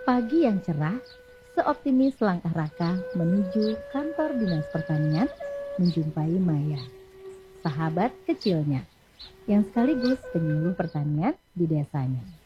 Pagi yang cerah, seoptimis langkah Raka menuju kantor dinas pertanian menjumpai Maya, sahabat kecilnya, yang sekaligus penyuluh pertanian di desanya.